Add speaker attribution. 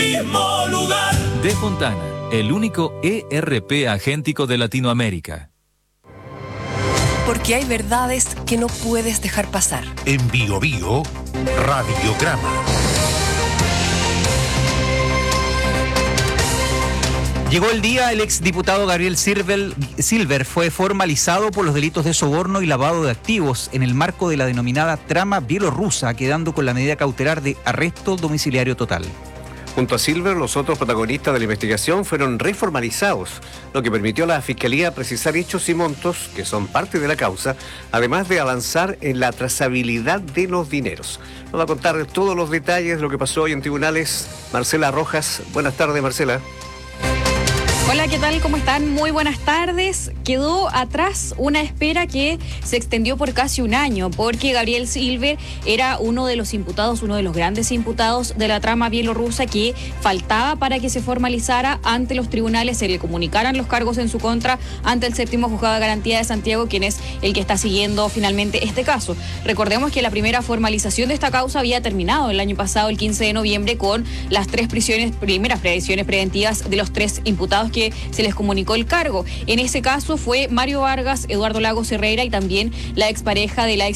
Speaker 1: mismo lugar.
Speaker 2: De Fontana, el único ERP agéntico de Latinoamérica.
Speaker 3: Porque hay verdades que no puedes dejar pasar.
Speaker 4: En Bio Bio, Radiograma.
Speaker 5: Llegó el día, el exdiputado Gabriel Silver fue formalizado por los delitos de soborno y lavado de activos en el marco de la denominada trama bielorrusa, quedando con la medida cautelar de arresto domiciliario total.
Speaker 6: Junto a Silver, los otros protagonistas de la investigación fueron reformalizados, lo que permitió a la Fiscalía precisar hechos y montos que son parte de la causa, además de avanzar en la trazabilidad de los dineros. Nos va a contar todos los detalles de lo que pasó hoy en tribunales Marcela Rojas. Buenas tardes, Marcela.
Speaker 7: Hola, ¿qué tal? ¿Cómo están? Muy buenas tardes. Quedó atrás una espera que se extendió por casi un año, porque Gabriel Silver era uno de los imputados, uno de los grandes imputados de la trama bielorrusa que faltaba para que se formalizara ante los tribunales, se le comunicaran los cargos en su contra ante el séptimo juzgado de garantía de Santiago, quien es el que está siguiendo finalmente este caso. Recordemos que la primera formalización de esta causa había terminado el año pasado, el 15 de noviembre, con las primeras prisiones preventivas de los tres imputados que se les comunicó el cargo. En ese caso fue Mario Vargas, Eduardo Lagos Herrera y también la expareja de la